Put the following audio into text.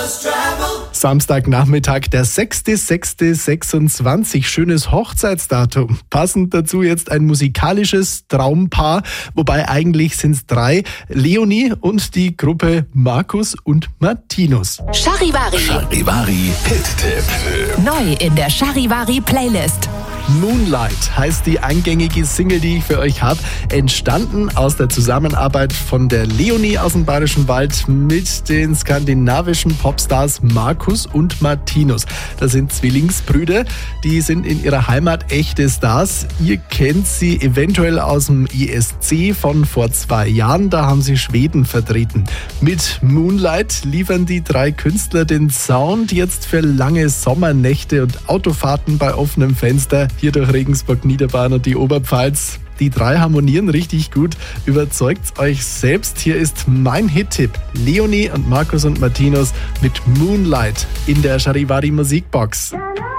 Samstagnachmittag, der 6.6.26. Schönes Hochzeitsdatum. Passend dazu jetzt ein musikalisches Traumpaar, wobei eigentlich sind es 3. Leonie und die Gruppe Markus und Martinus. Charivari. Charivari Hit-Tipp. Neu in der Charivari Playlist. Moonlight heißt die eingängige Single, die ich für euch habe. Entstanden aus der Zusammenarbeit von der Leonie aus dem Bayerischen Wald mit den skandinavischen Popstars Markus und Martinus. Das sind Zwillingsbrüder, die sind in ihrer Heimat echte Stars. Ihr kennt sie eventuell aus dem ESC von vor 2 Jahren, da haben sie Schweden vertreten. Mit Moonlight liefern die 3 Künstler den Sound jetzt für lange Sommernächte und Autofahrten bei offenem Fenster hier durch Regensburg, Niederbayern und die Oberpfalz. Die 3 harmonieren richtig gut. Überzeugt's euch selbst. Hier ist mein Hit-Tipp. Leonie und Markus und Martinus mit Moonlight in der Charivari Musikbox.